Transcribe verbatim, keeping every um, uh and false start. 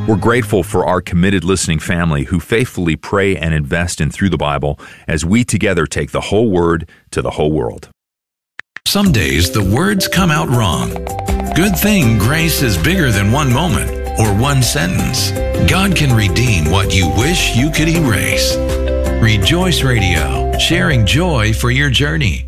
We're grateful for our committed listening family who faithfully pray and invest in Through the Bible as we together take the whole Word to the whole world. Some days the words come out wrong. Good thing grace is bigger than one moment or one sentence. God can redeem what you wish you could erase. Rejoice Radio, sharing joy for your journey.